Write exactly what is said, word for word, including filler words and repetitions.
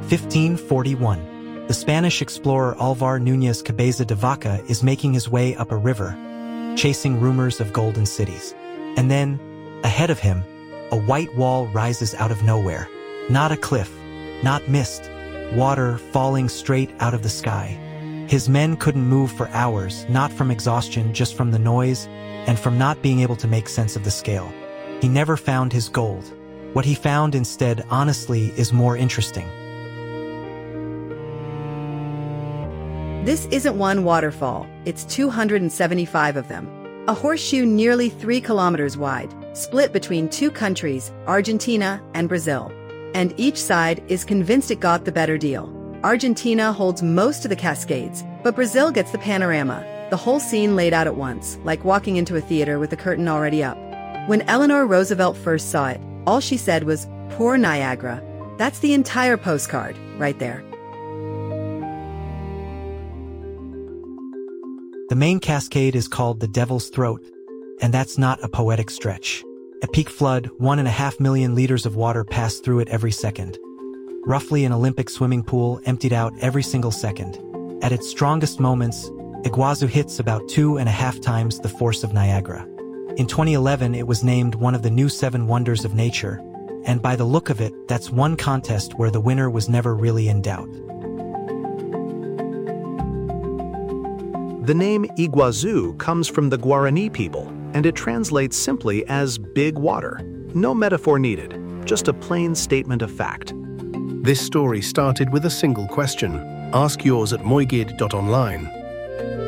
fifteen forty-one. The Spanish explorer Alvar Núñez Cabeza de Vaca is making his way up a river, chasing rumors of golden cities. And then, ahead of him, a white wall rises out of nowhere. Not a cliff, not mist, water falling straight out of the sky. His men couldn't move for hours, not from exhaustion, just from the noise and from not being able to make sense of the scale. He never found his gold. What he found instead, honestly, is more interesting. This isn't one waterfall, it's two hundred seventy-five of them. A horseshoe nearly three kilometers wide, split between two countries, Argentina and Brazil. And each side is convinced it got the better deal. Argentina holds most of the Cascades, but Brazil gets the panorama, the whole scene laid out at once, like walking into a theater with the curtain already up. When Eleanor Roosevelt first saw it, all she said was, "Poor Niagara." That's the entire postcard, right there. The main cascade is called the Devil's Throat, and that's not a poetic stretch. At peak flood, one and a half million liters of water pass through it every second. Roughly an Olympic swimming pool emptied out every single second. At its strongest moments, Iguazu hits about two and a half times the force of Niagara. In twenty eleven, it was named one of the new seven wonders of nature, and by the look of it, that's one contest where the winner was never really in doubt. The name Iguazu comes from the Guarani people, and it translates simply as big water. No metaphor needed, just a plain statement of fact. This story started with a single question. Ask yours at moigid dot online.